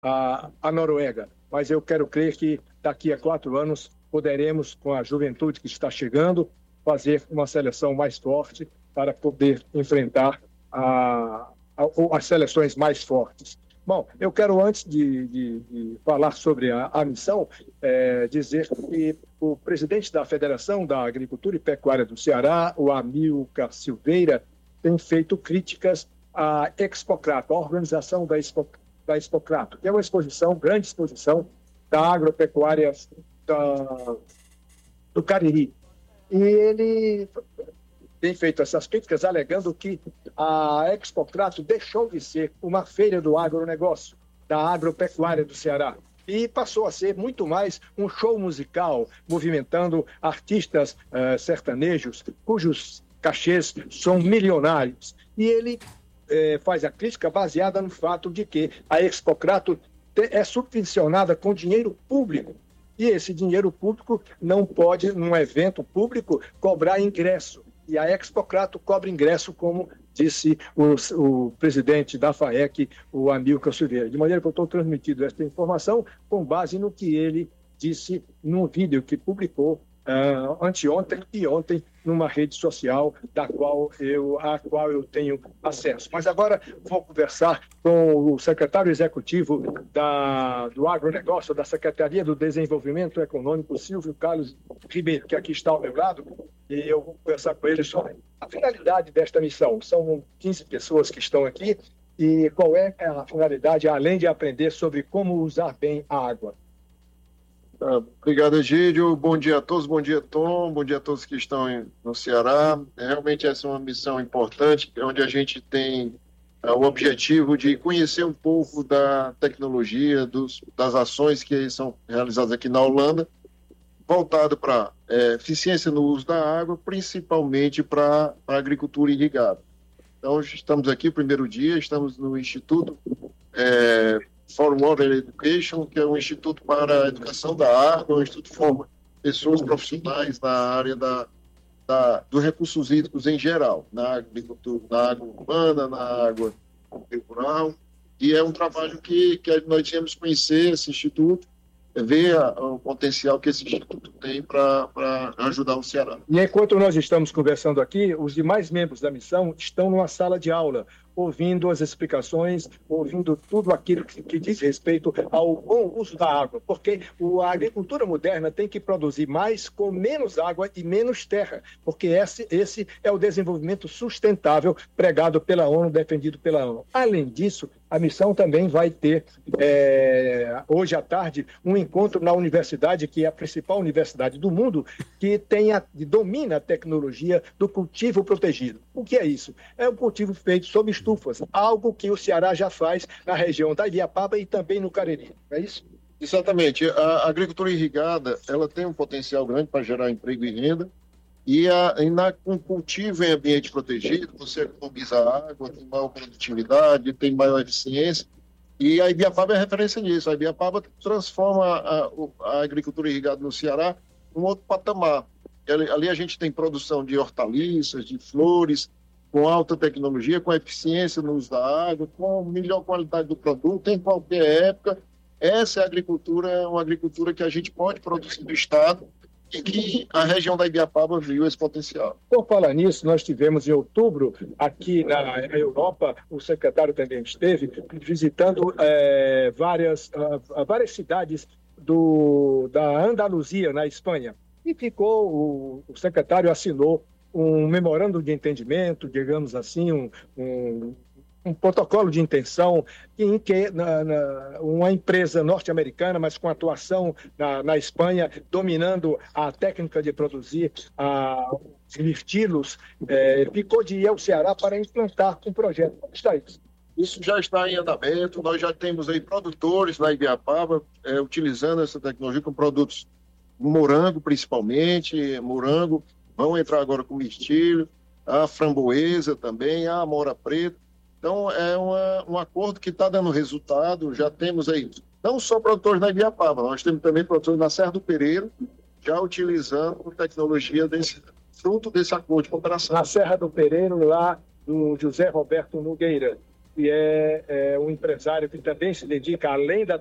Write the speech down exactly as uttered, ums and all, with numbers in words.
a, a Noruega. Mas eu quero crer que daqui a quatro anos poderemos, com a juventude que está chegando, fazer uma seleção mais forte para poder enfrentar a, a, as seleções mais fortes. Bom, eu quero, antes de, de, de falar sobre a, a missão, é, dizer que o presidente da Federação da Agricultura e Pecuária do Ceará, o Amilcar Silveira, tem feito críticas à Expocrato, a organização da, Expo, da Expocrato, que é uma exposição, grande exposição da agropecuária da, do Cariri. E ele tem feito essas críticas alegando que a Expocrato deixou de ser uma feira do agronegócio, da agropecuária do Ceará, e passou a ser muito mais um show musical, movimentando artistas uh, sertanejos, cujos cachês são milionários. E ele eh, faz a crítica baseada no fato de que a Expocrato é subvencionada com dinheiro público, e esse dinheiro público não pode, num evento público, cobrar ingresso. E a Expocrato cobra ingresso, como disse o, o presidente da FAEC, o Amilcar Silveira. De maneira que eu estou transmitindo esta informação com base no que ele disse num vídeo que publicou uh, anteontem e ontem numa rede social da qual eu, a qual eu tenho acesso. Mas agora vou conversar com o secretário executivo da, do agronegócio, da Secretaria do Desenvolvimento Econômico, Silvio Carlos Ribeiro, que aqui está ao meu lado, e eu vou conversar com ele sobre a finalidade desta missão. São quinze pessoas que estão aqui, e qual é a finalidade, além de aprender sobre como usar bem a água? Obrigado, Egídio. Bom dia a todos, bom dia, Tom, bom dia a todos que estão no Ceará. Realmente essa é uma missão importante, onde a gente tem uh, o objetivo de conhecer um pouco da tecnologia, dos, das ações que são realizadas aqui na Holanda, voltado para é, eficiência no uso da água, principalmente para a agricultura irrigada. Então, estamos aqui, primeiro dia, estamos no Instituto é, for Water Education, que é um instituto para a educação da água, um instituto que forma pessoas profissionais na área da, da, dos recursos hídricos em geral, na agricultura, na água urbana, na água rural, e é um trabalho que, que nós tínhamos que conhecer esse instituto, ver a, o potencial que esse instituto tem para ajudar o Ceará. E enquanto nós estamos conversando aqui, os demais membros da missão estão numa sala de aula, ouvindo as explicações, ouvindo tudo aquilo que, que diz respeito ao bom uso da água, porque o, a agricultura moderna tem que produzir mais com menos água e menos terra, porque esse, esse é o desenvolvimento sustentável pregado pela ONU, defendido pela ONU. Além disso, a missão também vai ter, é, hoje à tarde, um encontro na universidade, que é a principal universidade do mundo, que tem a, que domina a tecnologia do cultivo protegido. O que é isso? É um cultivo feito sob estufas, algo que o Ceará já faz na região da Ibiapaba e também no Cariri. É isso? Exatamente. A agricultura irrigada, ela tem um potencial grande para gerar emprego e renda, e, a, e na, com cultivo em ambiente protegido, você economiza água, tem maior produtividade, tem maior eficiência, e a Ibiapaba é referência nisso. A Ibiapaba transforma a, a agricultura irrigada no Ceará num outro patamar. Ali, ali a gente tem produção de hortaliças, de flores, com alta tecnologia, com eficiência no uso da água, com melhor qualidade do produto, em qualquer época. Essa é a agricultura, uma agricultura que a gente pode produzir no estado e que a região da Ibiapaba viu esse potencial. Por falar nisso, nós tivemos em outubro, aqui na Europa, o secretário também esteve visitando é, várias, uh, várias cidades do, da Andaluzia, na Espanha. E ficou, o, o secretário assinou um memorando de entendimento, digamos assim, um, um, um protocolo de intenção em que na, na, uma empresa norte-americana, mas com atuação na, na Espanha, dominando a técnica de produzir a, os mirtilos, é, ficou de ir ao Ceará para implantar um projeto. Como está isso? Isso já está em andamento, nós já temos aí produtores na Ibiapaba é, utilizando essa tecnologia com produtos morango, principalmente, morango, vão entrar agora com mirtilho, a framboesa também, a amora preta. Então, é uma, um acordo que está dando resultado. Já temos aí, não só produtores na Ibiapaba, nós temos também produtores na Serra do Pereiro, já utilizando tecnologia desse, fruto desse acordo de cooperação. Na Serra do Pereiro, lá do José Roberto Nogueira. que é, é um empresário que também se dedica, além da